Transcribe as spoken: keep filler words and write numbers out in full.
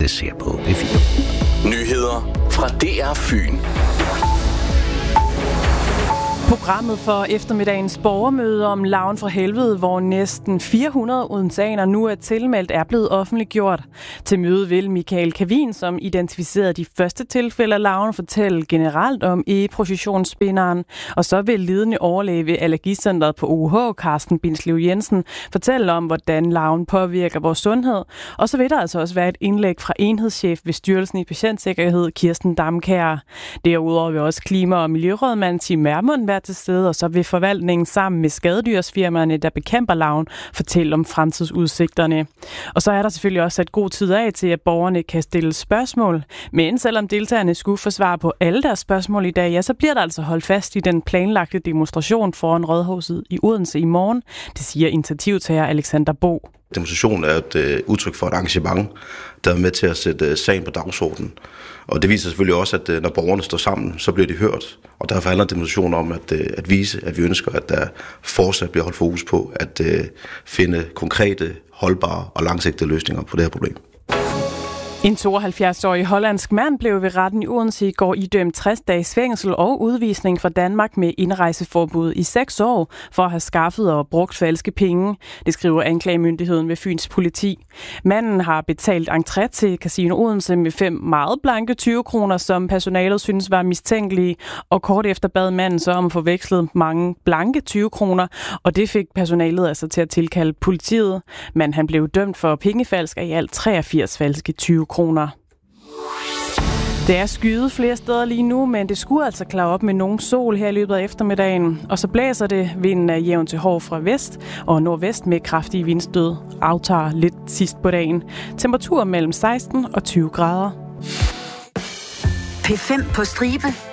direkte ser på P fire. Nyheder fra D R Fyn. Programmet for eftermiddagens borgermøde om Larven fra helvede, hvor næsten fire hundrede odenseanere nu er tilmeldt, er blevet offentliggjort. Til mødet vil Michael Kavin, som identificerede de første tilfælde af larven, fortælle generelt om egeprocessionsspinderen. Og så vil ledende overlæge ved Allergicentret på O H, Carsten Bindslev Jensen, fortælle om, hvordan larven påvirker vores sundhed. Og så vil der altså også være et indlæg fra enhedschef ved Styrelsen i Patientsikkerhed, Kirsten Damkjær. Derudover vil også klima- og miljørådmand Tim Vermund være til stede, og så vil forvaltningen sammen med skadedyrsfirmaerne, der bekæmper larven, fortælle om fremtidsudsigterne. Og så er der selvfølgelig også sat god tid af til, at borgerne kan stille spørgsmål. Men selvom deltagerne skulle få svar på alle deres spørgsmål i dag, ja, så bliver der altså holdt fast i den planlagte demonstration foran Rådhuset i Odense i morgen. Det siger initiativtager Alexander Bo. Demonstrationen er et øh, udtryk for et engagement, der er med til at sætte øh, sagen på dagsordenen. Og det viser selvfølgelig også, at øh, når borgerne står sammen, så bliver de hørt. Og derfor handler demonstrationen om at, øh, at vise, at vi ønsker, at der fortsat bliver holdt fokus på at øh, finde konkrete, holdbare og langsigtede løsninger på det her problem. En tooghalvfjerds-årig hollandsk mand blev ved retten i Odense i går idømt tres dages fængsel og udvisning fra Danmark med indrejseforbud i seks år for at have skaffet og brugt falske penge. Det skriver anklagemyndigheden ved Fyns politi. Manden har betalt entré til Casino Odense med fem meget blanke tyve kroner, som personalet synes var mistænkelige, og kort efter bad manden så om at få vekslet mange blanke tyve kroner, og det fik personalet altså til at tilkalde politiet. Men han blev dømt for pengefalsk af i alt treogfirs falske tyve kroner. Det er skyet flere steder lige nu, men det skulle altså klare op med nogen sol her i løbet af eftermiddagen. Og så blæser det, vinden er jævn til hård fra vest og nordvest med kraftige vindstød. Aftager lidt sidst på dagen. Temperatur mellem seksten og tyve grader. P fem på stribe.